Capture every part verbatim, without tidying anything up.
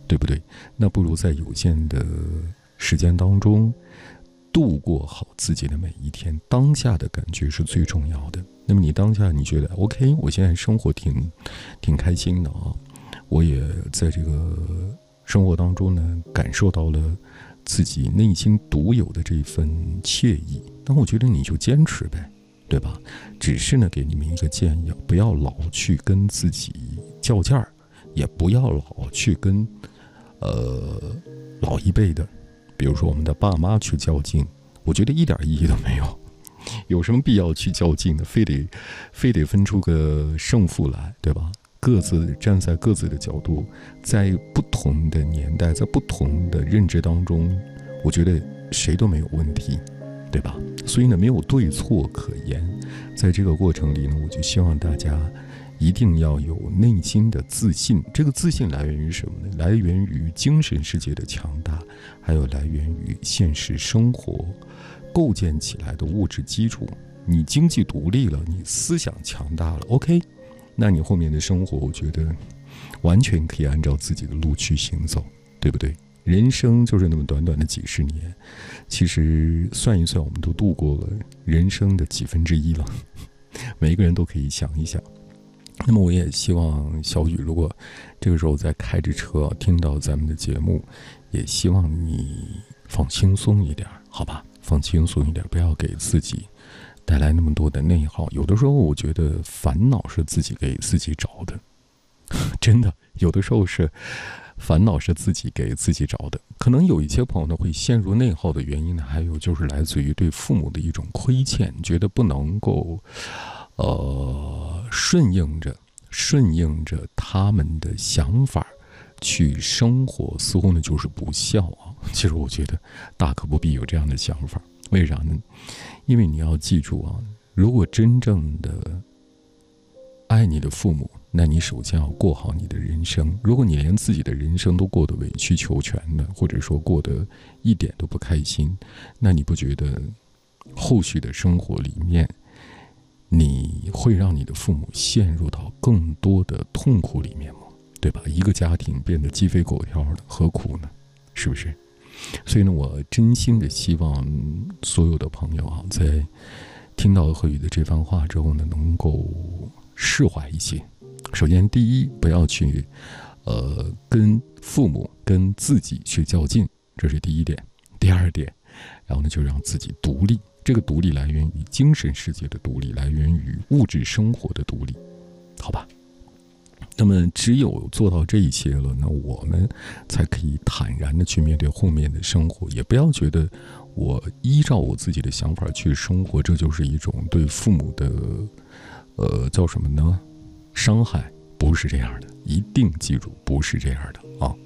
对不对？那不如在有限的时间当中度过好自己的每一天，当下的感觉是最重要的。那么你当下你觉得 OK， 我现在生活挺挺开心的啊，我也在这个生活当中呢感受到了自己内心独有的这份惬意，那我觉得你就坚持呗，对吧？只是呢给你们一个建议，不要老去跟自己较劲儿，也不要老去跟呃老一辈的比如说我们的爸妈去较劲，我觉得一点意义都没有，有什么必要去较劲呢？非得非得分出个胜负来，对吧？各自站在各自的角度，在不同的年代，在不同的认知当中，我觉得谁都没有问题，对吧？所以呢，没有对错可言。在这个过程里呢，我就希望大家一定要有内心的自信。这个自信来源于什么呢？来源于精神世界的强大，还有来源于现实生活构建起来的物质基础。你经济独立了，你思想强大了 OK， 那你后面的生活我觉得完全可以按照自己的路去行走，对不对？人生就是那么短短的几十年，其实算一算我们都度过了人生的几分之一了，每一个人都可以想一想。那么我也希望小雨如果这个时候在开着车听到咱们的节目，也希望你放轻松一点，好吧？放轻松一点，不要给自己带来那么多的内耗。有的时候我觉得烦恼是自己给自己找的，真的，有的时候是烦恼是自己给自己找的。可能有一些朋友呢会陷入内耗的原因呢，还有就是来自于对父母的一种亏欠，觉得不能够呃顺应着顺应着他们的想法去生活，似乎呢就是不孝啊。其实我觉得大可不必有这样的想法。为啥呢？因为你要记住啊，如果真正的爱你的父母，那你首先要过好你的人生。如果你连自己的人生都过得委曲求全的，或者说过得一点都不开心，那你不觉得后续的生活里面你会让你的父母陷入到更多的痛苦里面吗？对吧？一个家庭变得鸡飞狗跳的，何苦呢？是不是？所以呢，我真心的希望所有的朋友啊，在听到何宇的这番话之后呢，能够释怀一些。首先，第一，不要去呃跟父母、跟自己去较劲，这是第一点。第二点，然后呢，就让自己独立。这个独立来源于精神世界的独立，来源于物质生活的独立，好吧？那么只有做到这一些了，那我们才可以坦然的去面对后面的生活。也不要觉得我依照我自己的想法去生活，这就是一种对父母的呃叫什么呢？伤害。不是这样的，一定记住，不是这样的啊。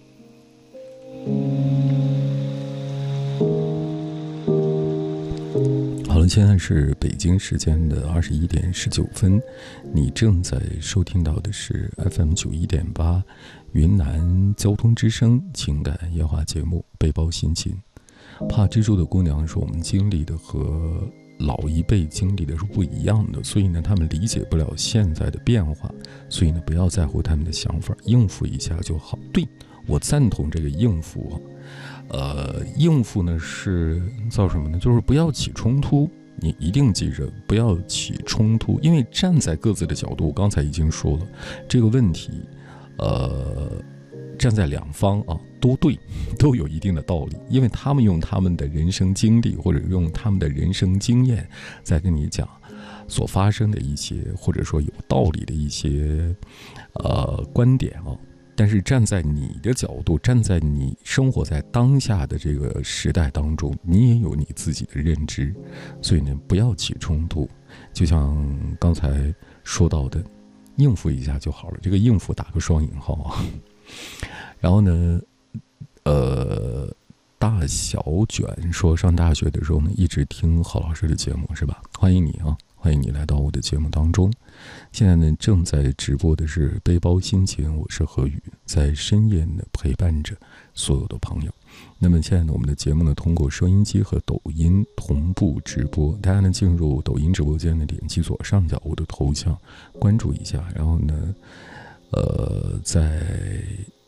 好了，现在是北京时间的二十一点十九分，你正在收听到的是 F M 九一点八云南交通之声情感夜话节目《背包心情》。怕蜘蛛的姑娘说，我们经历的和老一辈经历的是不一样的，所以呢，他们理解不了现在的变化，所以呢，不要在乎他们的想法，应付一下就好。对，我赞同这个应付。呃，应付呢是叫什么呢？就是不要起冲突。你一定记着，不要起冲突，因为站在各自的角度，我刚才已经说了，这个问题，呃，站在两方啊都对，都有一定的道理，因为他们用他们的人生经历或者用他们的人生经验，在跟你讲所发生的一些或者说有道理的一些呃观点啊。但是站在你的角度，站在你生活在当下的这个时代当中，你也有你自己的认知，所以呢，不要起冲突。就像刚才说到的，应付一下就好了。这个应付打个双引号啊。然后呢，呃，大小卷说上大学的时候呢，一直听郝老师的节目，是吧？欢迎你啊！欢迎你来到我的节目当中。现在呢，正在直播的是背包心情，我是何宇，在深夜呢陪伴着所有的朋友。那么现在呢，我们的节目呢通过收音机和抖音同步直播，大家呢进入抖音直播间的点击左上角我的头像，关注一下，然后呢，呃，在